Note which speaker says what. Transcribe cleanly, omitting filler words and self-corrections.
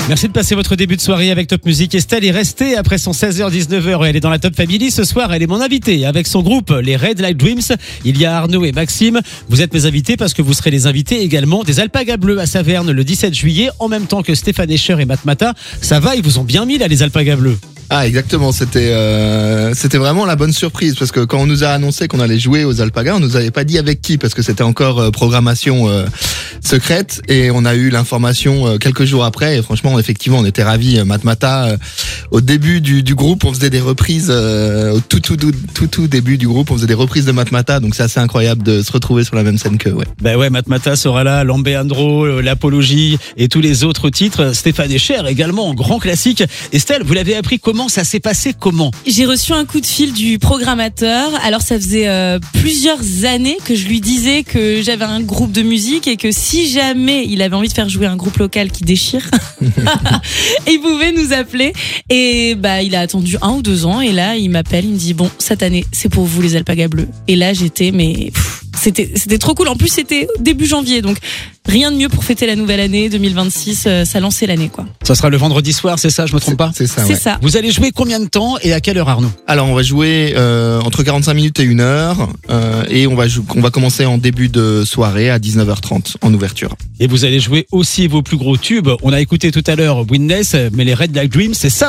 Speaker 1: Merci de passer votre début de soirée avec Top Music. Estelle est restée après son 16h-19h. Elle est dans la Top Family. Ce soir, elle est mon invitée avec son groupe, les Red Light Dreams. Il y a Arnaud et Maxime. Vous êtes mes invités parce que vous serez les invités également des Alpagas Bleus à Saverne le 17 juillet, en même temps que Stéphane Escher et Matmata. Ça va, ils vous ont bien mis là, les Alpagas Bleus.
Speaker 2: Ah, exactement, c'était vraiment la bonne surprise parce que quand on nous a annoncé qu'on allait jouer aux Alpagas, on nous avait pas dit avec qui parce que c'était encore programmation secrète, et on a eu l'information quelques jours après, et franchement effectivement on était ravis. Matmata, au début du groupe, on faisait des reprises au tout début du groupe, on faisait des reprises de Matmata, donc c'est assez incroyable de se retrouver sur la même scène que
Speaker 1: Ben ouais, Matmata sera là, Lambeandro, l'Apologie et tous les autres titres. Stéphane Escher également, grand classique. Estelle, vous l'avez appris comment? Ça s'est passé comment?
Speaker 3: J'ai reçu un coup de fil du programmateur. Alors ça faisait plusieurs années que je lui disais que j'avais un groupe de musique et que si jamais il avait envie de faire jouer un groupe local qui déchire, il pouvait nous appeler. Et bah il a attendu 1 ou 2 ans et là il m'appelle, il me dit bon, cette année c'est pour vous les Alpagas Bleus. Et là j'étais c'était trop cool. En plus c'était début janvier, donc rien de mieux pour fêter la nouvelle année 2026. Ça lançait l'année quoi.
Speaker 1: Ça sera le vendredi soir, c'est ça, je me trompe pas?
Speaker 2: C'est ça.
Speaker 3: C'est ça.
Speaker 1: Vous allez jouer combien de temps et à quelle heure, Arnaud?
Speaker 2: Alors on va jouer entre 45 minutes et 1 heure, et on va commencer en début de soirée à 19h30 en ouverture.
Speaker 1: Et vous allez jouer aussi vos plus gros tubes. On a écouté tout à l'heure Witness, mais les Red Light Dreams, c'est ça